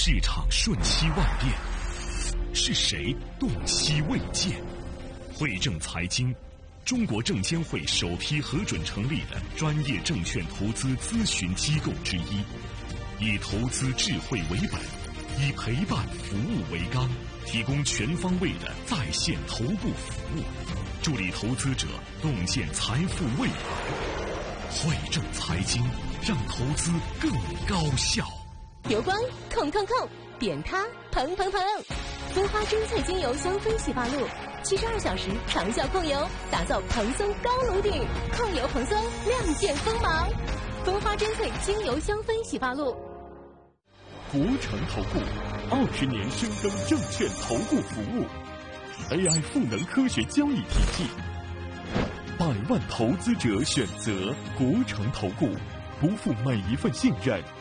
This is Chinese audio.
市场瞬息万变，是谁洞悉未见？汇正财经，中国证监会首批核准成立的专业证券投资咨询机构之一，以投资智慧为本，以陪伴服务为纲，提供全方位的在线头部服务，助力投资者洞见财富未来。汇正财经，让投资更高效。 油光控，扁它蓬。蜂花珍萃精油香氛洗发露，72小时长效控油，打造蓬松高颅顶，控油蓬松，亮剑锋芒。蜂花珍萃精油香氛洗发露。 国诚投顾20年深耕证券投顾服务 ，AI 赋能科学交易体系，100万投资者选择国诚投顾，不负每一份信任，